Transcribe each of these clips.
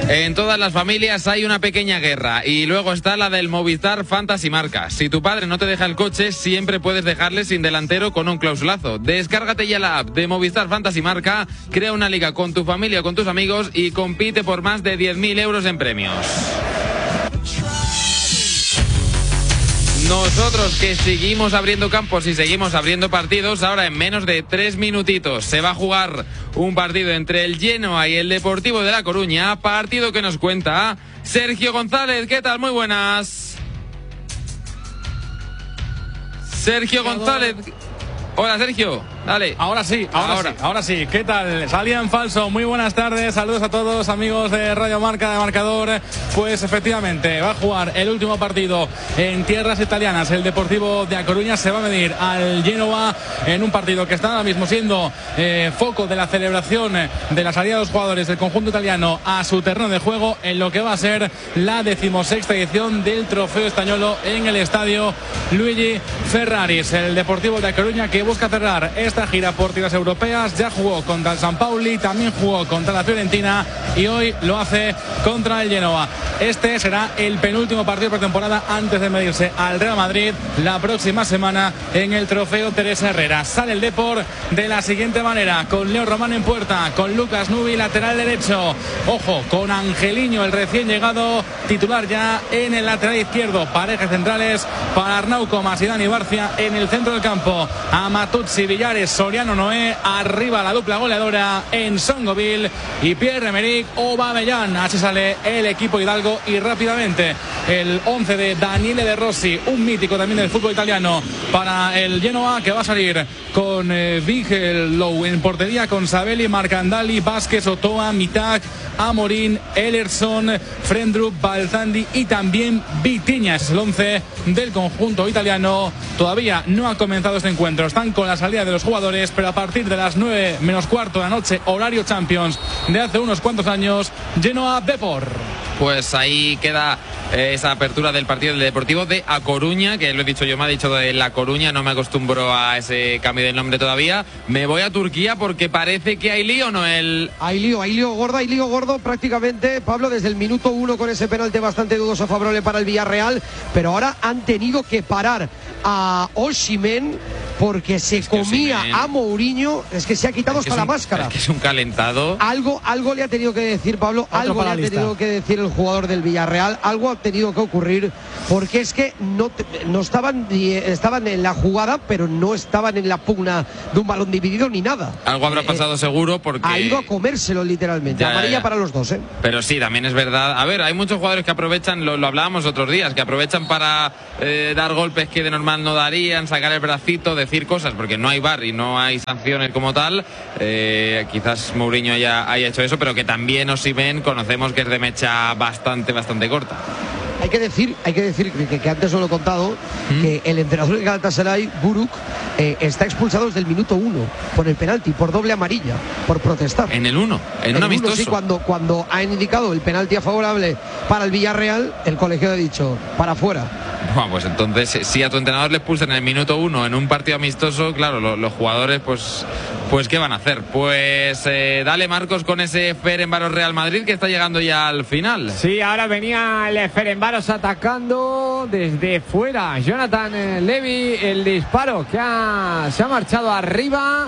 En todas las familias hay una pequeña guerra y luego está la del Movistar Fantasy Marca. Si tu padre no te deja el coche, siempre puedes dejarle sin delantero con un clausulazo. Descárgate ya la app de Movistar Fantasy Marca, crea una liga con tu familia o con tus amigos y compite por más de 10.000 euros en premios. Nosotros que seguimos abriendo campos y seguimos abriendo partidos, ahora en menos de 3 minutitos se va a jugar un partido entre el Genoa y el Deportivo de La Coruña, partido que nos cuenta Sergio González. ¿Qué tal? Muy buenas. Sergio González. Hola, Sergio. Dale. Ahora sí. ¿Qué tal? Salía en falso. Muy buenas tardes. Saludos a todos, amigos de Radio Marca, de Marcador. Pues efectivamente, va a jugar el último partido en tierras italianas. El Deportivo de A Coruña se va a medir al Genoa en un partido que está ahora mismo siendo foco de la celebración de la salida de los jugadores del conjunto italiano a su terreno de juego en lo que va a ser la 16ª edición del Trofeo Estañolo en el estadio Luigi Ferraris. El Deportivo de A Coruña, que busca cerrar esta gira por tierras europeas, ya jugó contra el San Pauli, también jugó contra la Fiorentina y hoy lo hace contra el Genoa. Este será el penúltimo partido de pretemporada antes de medirse al Real Madrid la próxima semana en el Trofeo Teresa Herrera. Sale el Depor de la siguiente manera, con Leo Román en puerta, con Lucas Nubi lateral derecho, ojo, con Angeliño, el recién llegado, titular ya en el lateral izquierdo, parejas centrales para Arnau Comas y Dani Barcia en el centro del campo, Amatuzzi, Villares, Soriano, Noé, arriba la dupla goleadora en Songoville y Pierre-Emerick Aubameyang. Así sale el equipo Hidalgo y rápidamente el 11 de Daniele De Rossi, un mítico también del fútbol italiano para el Genoa, que va a salir con Bigelow en portería, con Sabelli, Marcandali, Vázquez, Otoa, Mitak, Amorín, Ellerson, Frendrup, Balzandi y también Vitinha. Es el 11 del conjunto italiano. Todavía no ha comenzado este encuentro, están con la salida de los jugadores, pero a partir de las 9 menos cuarto de la noche, horario Champions de hace unos cuantos años, Genoa Depor. Pues ahí queda esa apertura del partido del Deportivo de A Coruña, que lo he dicho yo, me ha dicho de La Coruña, no me acostumbro a ese cambio de nombre todavía. Me voy a Turquía porque parece que hay lío, Noel. Hay lío gordo prácticamente, Pablo, desde el minuto 1 con ese penalti bastante dudoso favorable para el Villarreal, pero ahora han tenido que parar a Osimhen porque se comía a Mourinho, es que se ha quitado hasta la máscara. Es que es un calentado. Algo le ha tenido que decir, Pablo, algo le ha tenido que decir el jugador del Villarreal, algo ha tenido que ocurrir, porque es que no estaban en la jugada, pero no estaban en la pugna de un balón dividido ni nada. Algo habrá pasado seguro, porque ha ido a comérselo literalmente. Amarilla para los dos, Pero sí, también es verdad. A ver, hay muchos jugadores que aprovechan, lo hablábamos otros días, que aprovechan para dar golpes que de normal no darían, sacar el bracito, decir cosas, porque no hay VAR y no hay sanciones como tal. Quizás Mourinho haya hecho eso, pero que también Osimhen conocemos que es de mecha bastante corta. Hay que decir que antes lo he contado, que el entrenador del Galatasaray, Buruk, está expulsado desde el minuto 1 por el penalti, por doble amarilla, por protestar. En el 1, en un amistoso. Sí, cuando han indicado el penalti favorable para el Villarreal, el colegiado ha dicho, para afuera. Bueno, pues entonces, si a tu entrenador le expulsan en el minuto 1 en un partido amistoso, claro, los jugadores, pues ¿qué van a hacer? Pues dale, Marcos, con ese Ferencváros Real Madrid, que está llegando ya al final. Sí, ahora venía el Ferencváros atacando desde fuera. Jonathan Levy, el disparo que se ha marchado arriba.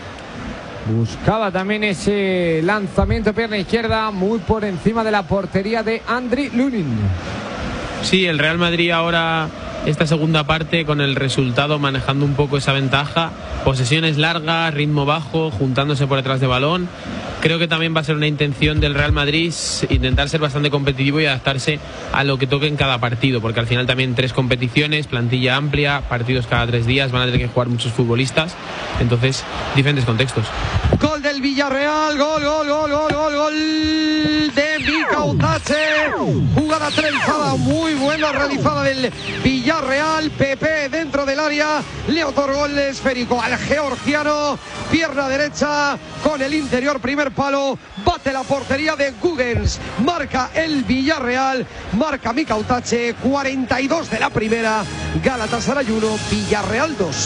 Buscaba también ese lanzamiento, pierna izquierda, muy por encima de la portería de Andriy Lunin. Sí, el Real Madrid ahora, esta segunda parte, con el resultado manejando un poco esa ventaja, posesiones largas, ritmo bajo, juntándose por detrás de balón. Creo que también va a ser una intención del Real Madrid intentar ser bastante competitivo y adaptarse a lo que toque en cada partido, porque al final también 3 competiciones, plantilla amplia, partidos cada 3 días, van a tener que jugar muchos futbolistas, entonces diferentes contextos. Gol del Villarreal, gol de Micautache, jugada trenzada muy buena realizada del Villarreal. Pepe dentro del área le otorgó el esférico al georgiano, pierna derecha con el interior, primer palo, bate la portería de Guggens, marca el Villarreal, marca Micautache. 42 de la primera, Galatasaray 1, Villarreal 2.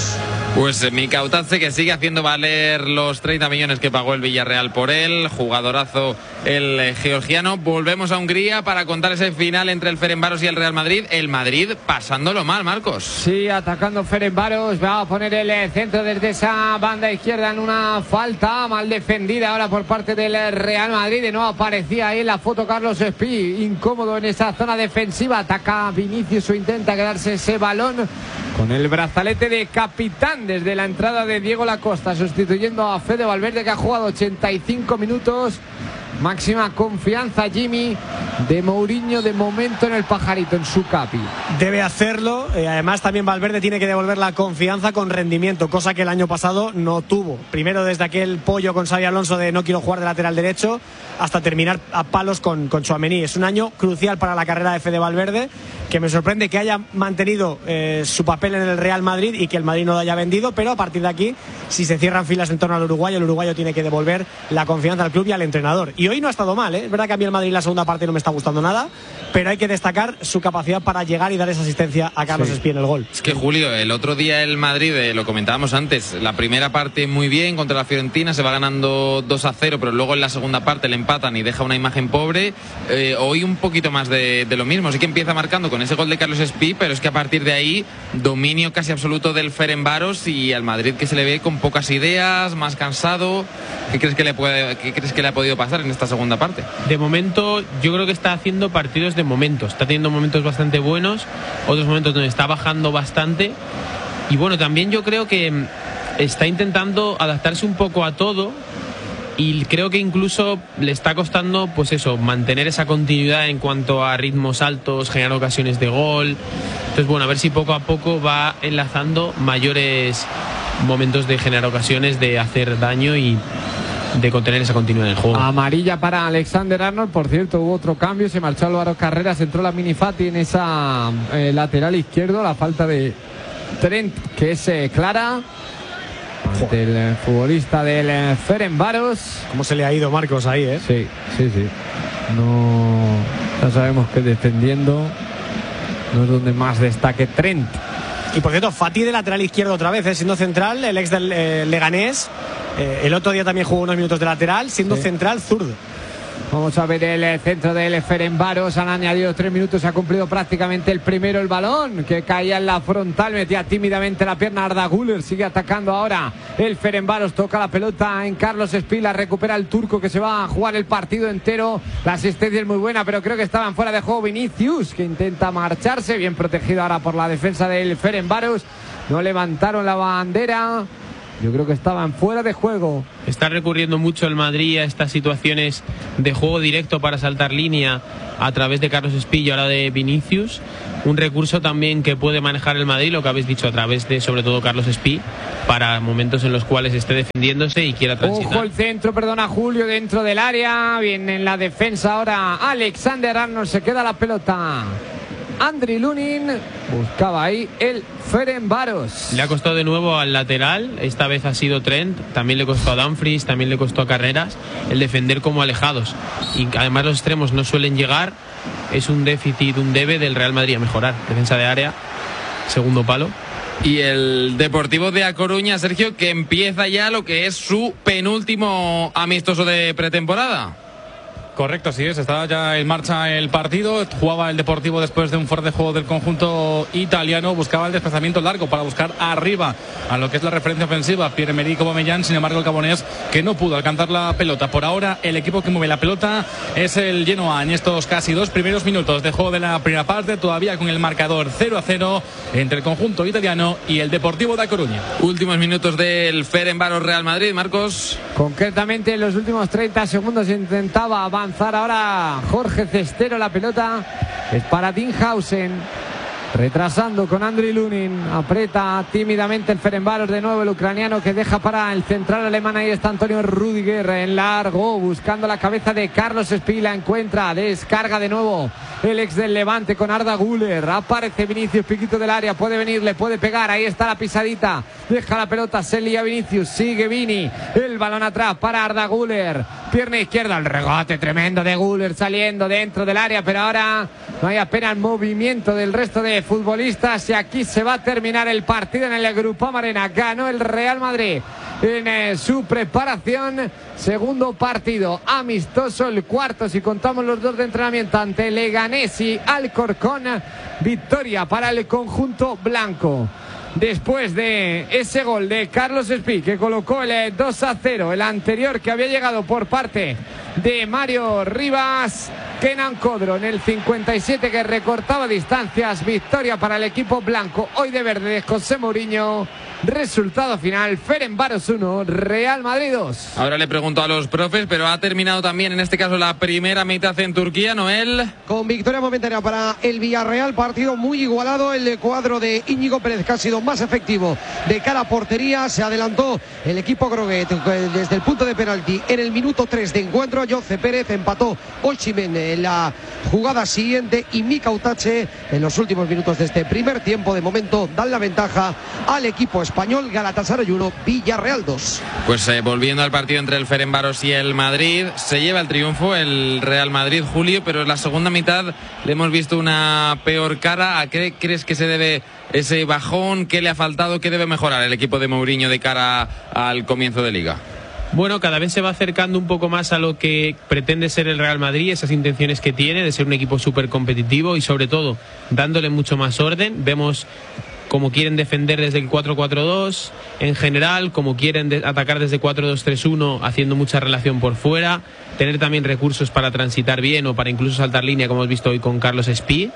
Pues Mika Otaze, que sigue haciendo valer los 30 millones que pagó el Villarreal por él. Jugadorazo el georgiano. Volvemos a Hungría para contar ese final entre el Ferencváros y el Real Madrid. El Madrid pasándolo mal, Marcos. Sí, atacando Ferencváros. Va a poner el centro desde esa banda izquierda en una falta mal defendida ahora por parte del Real Madrid. De nuevo aparecía ahí en la foto Carlos Espí, incómodo en esa zona defensiva. Ataca Vinicius o intenta quedarse ese balón con el brazalete de capitán desde la entrada de Diego Lacosta, sustituyendo a Fede Valverde, que ha jugado 85 minutos. Máxima confianza, Jimmy, de Mourinho de momento en el pajarito, en su capi. Debe hacerlo. Además también Valverde tiene que devolver la confianza con rendimiento, cosa que el año pasado no tuvo. Primero desde aquel pollo con Xabi Alonso de no quiero jugar de lateral derecho, hasta terminar a palos con Tchouaméni. Es un año crucial para la carrera de Fede Valverde, que me sorprende que haya mantenido su papel en el Real Madrid y que el Madrid no lo haya vendido, pero a partir de aquí, si se cierran filas en torno al uruguayo, el uruguayo tiene que devolver la confianza al club y al entrenador. Y hoy no ha estado mal, ¿eh? Es verdad que a mí el Madrid la segunda parte no me está gustando nada, pero hay que destacar su capacidad para llegar y dar esa asistencia a Carlos Espí en el gol. Es que, Julio, el otro día el Madrid, lo comentábamos antes, la primera parte muy bien contra la Fiorentina, se va ganando 2-0, pero luego en la segunda parte le empatan y deja una imagen pobre. Hoy un poquito más de lo mismo, sí que empieza marcando con ese gol de Carlos Espí, pero es que a partir de ahí dominio casi absoluto del Ferencváros y al Madrid que se le ve con pocas ideas, más cansado. ¿Qué crees que le ha podido pasar en esta segunda parte? De momento yo creo que está haciendo partidos de momentos, está teniendo momentos bastante buenos, otros momentos donde está bajando bastante, y bueno, también yo creo que está intentando adaptarse un poco a todo, y creo que incluso le está costando, pues eso, mantener esa continuidad en cuanto a ritmos altos, generar ocasiones de gol. Entonces bueno, a ver si poco a poco va enlazando mayores momentos de generar ocasiones, de hacer daño y de contener esa continuidad en el juego. Amarilla para Alexander Arnold, por cierto, hubo otro cambio, se marchó Álvaro Carreras, entró la Minifati en esa lateral izquierdo, la falta de Trent, que es clara ante el futbolista del Ferencváros. ¿Cómo se le ha ido, Marcos, ahí, eh? Sí. No, ya sabemos que defendiendo no es donde más destaque Trent. Y por cierto, Fati de lateral izquierdo otra vez, siendo central, el ex del Leganés. El otro día también jugó unos minutos de lateral, siendo central zurdo. Vamos a ver el centro del Ferencváros. Han añadido 3 minutos, ha cumplido prácticamente el primero. El balón que caía en la frontal, metía tímidamente la pierna Arda Güler. Sigue atacando ahora el Ferencváros, toca la pelota en Carlos Espí, la recupera el turco, que se va a jugar el partido entero. La asistencia es muy buena, pero creo que estaban fuera de juego. Vinicius, que intenta marcharse, bien protegido ahora por la defensa del Ferencváros. No levantaron la bandera. Yo creo que estaban fuera de juego. Está recurriendo mucho el Madrid a estas situaciones de juego directo para saltar línea a través de Carlos Espí y ahora de Vinicius. Un recurso también que puede manejar el Madrid, lo que habéis dicho, a través de sobre todo Carlos Espí, para momentos en los cuales esté defendiéndose y quiera transitar. Ojo el centro, perdona Julio, dentro del área. Viene en la defensa ahora Alexander Arnold, se queda la pelota. Andriy Lunin buscaba ahí el Ferencváros. Le ha costado de nuevo al lateral, esta vez ha sido Trent, también le costó a Dumfries, también le costó a Carreras el defender como alejados. Y además los extremos no suelen llegar, es un déficit, un debe del Real Madrid a mejorar. Defensa de área, segundo palo. Y el Deportivo de A Coruña, Sergio, que empieza ya lo que es su penúltimo amistoso de pretemporada. Correcto, sí es, está ya en marcha el partido. Jugaba el Deportivo después de un fuerte juego del conjunto italiano, buscaba el desplazamiento largo para buscar arriba a lo que es la referencia ofensiva, Pierre-Emerick Aubameyang. Sin embargo, el gabonés que no pudo alcanzar la pelota. Por ahora el equipo que mueve la pelota es el Genoa en estos casi 2 primeros minutos de juego de la primera parte, todavía con el marcador 0-0 entre el conjunto italiano y el Deportivo de A Coruña. Últimos minutos del Ferencváros Real Madrid, Marcos. Concretamente en los últimos 30 segundos intentaba avanzar ahora Jorge Cestero, la pelota es para Dinhausen, retrasando con Andriy Lunin, aprieta tímidamente el Ferencváros, de nuevo el ucraniano que deja para el central alemán. Ahí está Antonio Rüdiger en largo, buscando la cabeza de Carlos Espí, la encuentra, descarga de nuevo el ex del Levante, con Arda Güler. Aparece Vinicius, piquito del área, puede venir, le puede pegar, ahí está la pisadita, deja la pelota, se lía Vinicius, sigue Vini, el balón atrás para Arda Güler, pierna izquierda, el regate tremendo de Güler saliendo dentro del área, pero ahora no hay apenas movimiento del resto de futbolistas y aquí se va a terminar el partido en el Groupama Arena. Ganó el Real Madrid en su preparación, segundo partido amistoso, el cuarto si contamos los dos de entrenamiento, ante Leganés y Alcorcón. Victoria para el conjunto blanco. Después de ese gol de Carlos Espí, que colocó el 2-0, el anterior que había llegado por parte de Mario Rivas, Kenan Codro en el 57, que recortaba distancias. Victoria para el equipo blanco, hoy de verde, de José Mourinho. Resultado final: Ferencváros 1, Real Madrid 2. Ahora le pregunto a los profes, pero ha terminado también en este caso la primera mitad en Turquía, Noel. Con victoria momentánea para el Villarreal, partido muy igualado. El cuadro de Íñigo Pérez, que ha sido más efectivo de cara a portería. Se adelantó el equipo groguet desde el punto de penalti en el minuto 3 de encuentro. Jose Pérez empató Osimhen en la jugada siguiente y Mika Utache en los últimos minutos de este primer tiempo. De momento dan la ventaja al equipo español. Galatasaray 1, Villarreal 2. Pues volviendo al partido entre el Ferencváros y el Madrid, se lleva el triunfo el Real Madrid, Julio, pero en la segunda mitad le hemos visto una peor cara. ¿A qué crees que se debe ese bajón? ¿Qué le ha faltado? ¿Qué debe mejorar el equipo de Mourinho de cara al comienzo de Liga? Bueno, cada vez se va acercando un poco más a lo que pretende ser el Real Madrid, esas intenciones que tiene de ser un equipo súper competitivo y sobre todo dándole mucho más orden. Vemos cómo quieren defender desde el 4-4-2 en general, cómo quieren atacar desde 4-2-3-1 haciendo mucha relación por fuera, tener también recursos para transitar bien o para incluso saltar línea, como hemos visto hoy con Carlos Espí.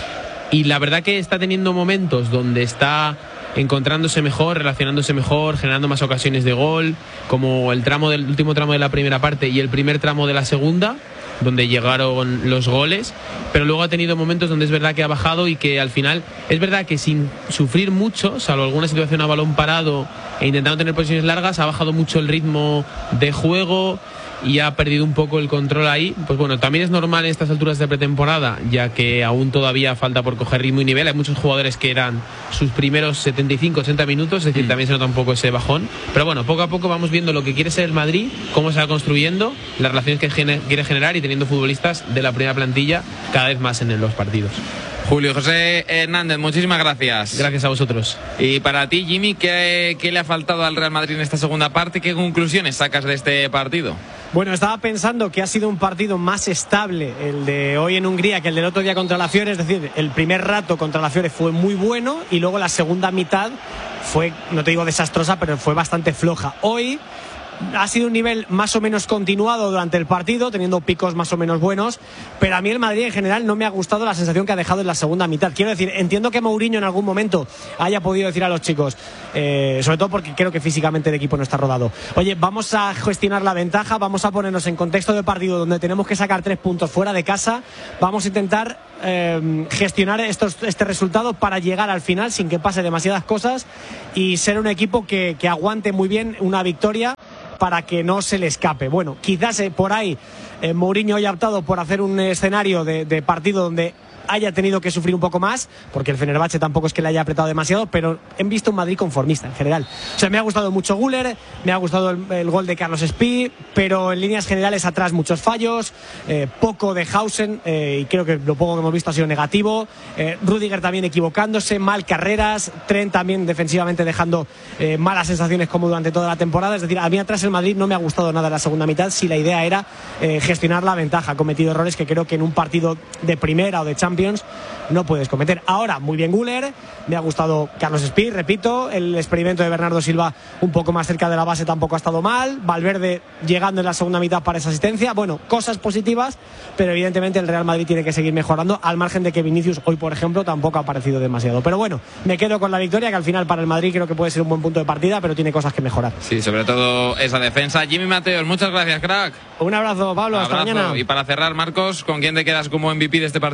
Y la verdad que está teniendo momentos donde está encontrándose mejor, relacionándose mejor, generando más ocasiones de gol, como el último tramo de la primera parte y el primer tramo de la segunda, donde llegaron los goles, pero luego ha tenido momentos donde es verdad que ha bajado y que al final es verdad que sin sufrir mucho, salvo alguna situación a balón parado e intentando tener posiciones largas, ha bajado mucho el ritmo de juego y ha perdido un poco el control ahí. Pues bueno, también es normal en estas alturas de pretemporada, ya que aún todavía falta por coger ritmo y nivel. Hay muchos jugadores que eran sus primeros 75-80 minutos, es decir, también se nota un poco ese bajón. Pero bueno, poco a poco vamos viendo lo que quiere ser el Madrid, cómo se va construyendo, las relaciones que quiere generar y teniendo futbolistas de la primera plantilla cada vez más en los partidos. Julio José Hernández, muchísimas gracias. Gracias a vosotros. Y para ti, Jimmy, ¿qué le ha faltado al Real Madrid en esta segunda parte? ¿Qué conclusiones sacas de este partido? Bueno, estaba pensando que ha sido un partido más estable el de hoy en Hungría que el del otro día contra la Fiore. Es decir, el primer rato contra la Fiore fue muy bueno y luego la segunda mitad fue, no te digo desastrosa, pero fue bastante floja. Hoy ha sido un nivel más o menos continuado durante el partido, teniendo picos más o menos buenos, pero a mí el Madrid en general no me ha gustado la sensación que ha dejado en la segunda mitad. Quiero decir, entiendo que Mourinho en algún momento haya podido decir a los chicos, sobre todo porque creo que físicamente el equipo no está rodado, oye, vamos a gestionar la ventaja, vamos a ponernos en contexto de partido donde tenemos que sacar 3 puntos fuera de casa, vamos a intentar gestionar este resultado para llegar al final sin que pase demasiadas cosas y ser un equipo que aguante muy bien una victoria para que no se le escape. Bueno, quizás por ahí Mourinho haya optado por hacer un escenario de partido donde haya tenido que sufrir un poco más, porque el Fenerbahce tampoco es que le haya apretado demasiado, pero he visto un Madrid conformista en general. O sea, me ha gustado mucho Güler, me ha gustado el gol de Carlos Espí, pero en líneas generales atrás muchos fallos, poco de Hausen, y creo que lo poco que hemos visto ha sido negativo. Rüdiger también equivocándose, mal carreras, Trent también defensivamente dejando malas sensaciones como durante toda la temporada. Es decir, a mí atrás el Madrid no me ha gustado nada en la segunda mitad, si la idea era gestionar la ventaja. Ha cometido errores que creo que en un partido de primera o de Champions no puedes cometer. Ahora, muy bien Güler, me ha gustado Carlos Espí, repito, el experimento de Bernardo Silva un poco más cerca de la base tampoco ha estado mal, Valverde llegando en la segunda mitad para esa asistencia, bueno, cosas positivas, pero evidentemente el Real Madrid tiene que seguir mejorando, al margen de que Vinicius hoy, por ejemplo, tampoco ha aparecido demasiado. Pero bueno, me quedo con la victoria, que al final para el Madrid creo que puede ser un buen punto de partida, pero tiene cosas que mejorar. Sí, sobre todo esa defensa. Jimmy Mateos, muchas gracias, crack. Un abrazo, Pablo, hasta mañana. Y para cerrar, Marcos, ¿con quién te quedas como MVP de este partido? Pues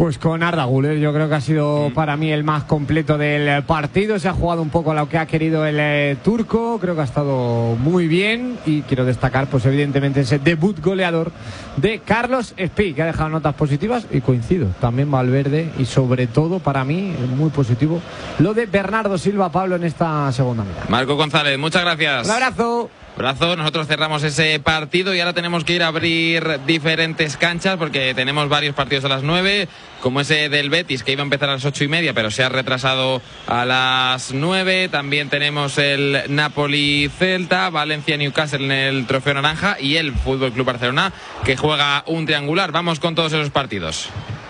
Pues con Arda Güler, yo creo que ha sido para mí el más completo del partido. Se ha jugado un poco a lo que ha querido el turco. Creo que ha estado muy bien. Y quiero destacar, pues evidentemente, ese debut goleador de Carlos Espí, que ha dejado notas positivas. Y coincido, también Valverde. Y sobre todo, para mí, muy positivo, lo de Bernardo Silva, Pablo, en esta segunda mitad. Marco González, muchas gracias. Un abrazo. Nosotros cerramos ese partido y ahora tenemos que ir a abrir diferentes canchas porque tenemos varios partidos a las 9, como ese del Betis que iba a empezar a las 8:30 pero se ha retrasado a las 9. También tenemos el Napoli-Celta, Valencia-Newcastle en el Trofeo Naranja y el Fútbol Club Barcelona que juega un triangular. Vamos con todos esos partidos.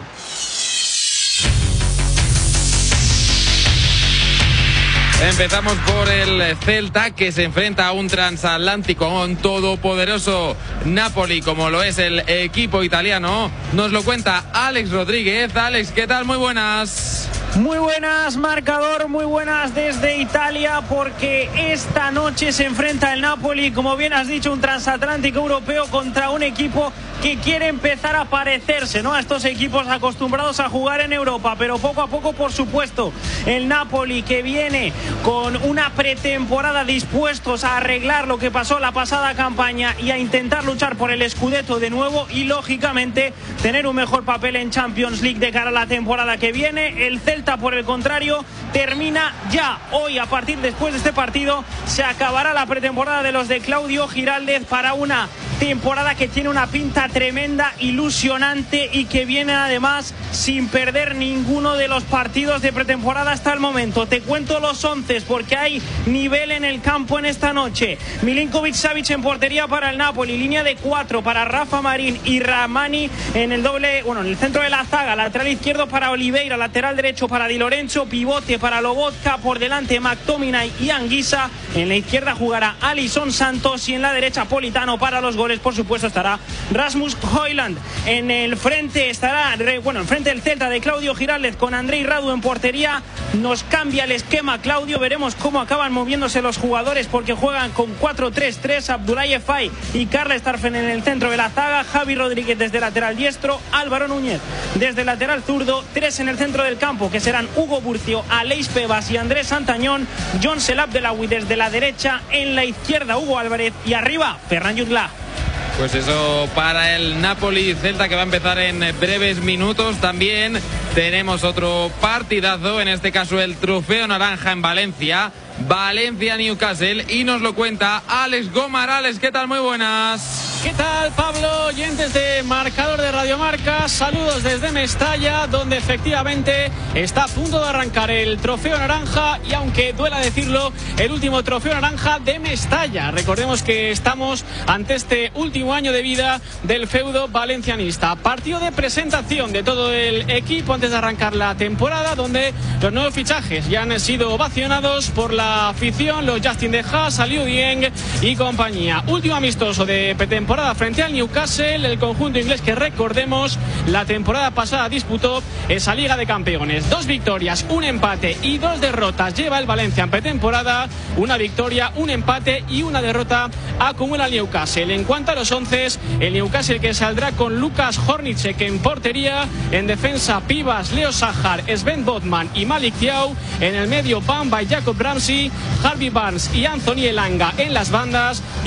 Empezamos por el Celta, que se enfrenta a un transatlántico, a un todopoderoso Napoli, como lo es el equipo italiano. Nos lo cuenta Alex Rodríguez. Alex, ¿qué tal? Muy buenas. Muy buenas, marcador, muy buenas desde Italia, porque esta noche se enfrenta el Napoli, como bien has dicho, un transatlántico europeo contra un equipo que quiere empezar a parecerse, ¿no?, a estos equipos acostumbrados a jugar en Europa, pero poco a poco, por supuesto. El Napoli, que viene con una pretemporada dispuestos a arreglar lo que pasó la pasada campaña y a intentar luchar por el Scudetto de nuevo y, lógicamente, tener un mejor papel en Champions League de cara a la temporada que viene. El Celta, por el contrario, termina ya hoy. A partir después de este partido se acabará la pretemporada de los de Claudio Giraldez para una temporada que tiene una pinta tremenda, ilusionante, y que viene además sin perder ninguno de los partidos de pretemporada hasta el momento. Te cuento los 11 porque hay nivel en el campo en esta noche. Milinkovic-Savic en portería para el Napoli, línea de 4 para Rafa Marín y Ramani en el doble, en el centro de la zaga, lateral izquierdo para Oliveira, lateral derecho para Di Lorenzo, pivote para Lobotka, por delante McTominay y Anguissa, en la izquierda jugará Alisson Santos y en la derecha Politano. Para los goles, por supuesto, estará Rasmus Højlund. En el frente estará, enfrente del Celta de Claudio Giraldez con Andrei Radu en portería. Nos cambia el esquema Claudio, veremos cómo acaban moviéndose los jugadores porque juegan con 4-3-3, Abdoulaye Faye y Carles Tarfen en el centro de la zaga, Javi Rodríguez desde lateral diestro, Álvaro Núñez desde lateral zurdo, 3 en el centro del campo que serán Hugo Burcio, Aleix Pebas y Andrés Santañón, John Abdelawi desde la derecha, en la izquierda Hugo Álvarez y arriba Ferran Jutgla. Pues eso para el Napoli-Celta, que va a empezar en breves minutos. También tenemos otro partidazo, en este caso el Trofeo Naranja en Valencia, Valencia-Newcastle, y nos lo cuenta Alex Gomar. Alex, ¿qué tal? Muy buenas. ¿Qué tal, Pablo? Oyentes de Marcador de Radio Marca, saludos desde Mestalla, donde efectivamente está a punto de arrancar el Trofeo Naranja, y aunque duela decirlo, el último Trofeo Naranja de Mestalla. Recordemos que estamos ante este último año de vida del feudo valencianista. Partido de presentación de todo el equipo antes de arrancar la temporada, donde los nuevos fichajes ya han sido ovacionados por la afición, los Justin De Haas, Aliou Dieng y compañía. Último amistoso de pretemporada frente al Newcastle, el conjunto inglés que, recordemos, la temporada pasada disputó esa Liga de Campeones. 2 victorias, 1 empate y 2 derrotas lleva el Valencia en pretemporada. 1 victoria, 1 empate y 1 derrota acumula el Newcastle. En cuanto a los 11, el Newcastle que saldrá con Lukas Hornicek en portería, en defensa Pivas, Leo Sajar, Sven Botman y Malik Thiaw, en el medio Bamba y Jacob Ramsey, Harvey Barnes y Anthony Elanga en las bandas.